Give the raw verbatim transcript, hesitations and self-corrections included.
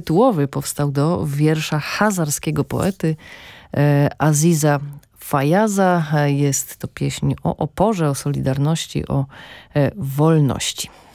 tytułowy powstał do wiersza hazarskiego poety Aziza Fajaza. Jest to pieśń o oporze, o solidarności, o wolności.